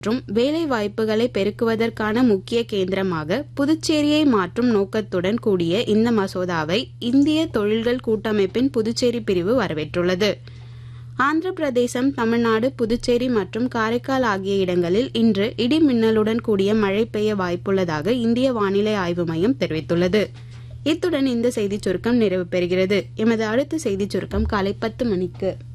மற்றும் வேலை வாய்ப்புகளை பெருக்குவதற்கான முக்கிய கேந்திரமாக புதுச்சேரியை மாற்றும் நோக்கத்துடன் கூடிய இந்த மசோதாவை இந்திய தொழில்கள் கூட்டமைப்பின் புதுச்சேரி பிரிவு வரவேற்றுள்ளது. ஆந்திர பிரதேசம், தமிழ்நாடு, புதுச்சேரி மற்றும் காரைக்கால் ஆகிய இடங்களில் இன்று இடி மின்னலுடன் கூடிய மழை பெய்ய வாய்ப்புள்ளதாக இந்திய வானிலை ஆய்வு மையம் தெரிவித்துள்ளது. இத்துடன் இந்த செய்திச் சுருக்கம் நிறைவு பெறுகிறது. எமது அடுத்த செய்திச் சுருக்கம் காலை 10 மணிக்கு.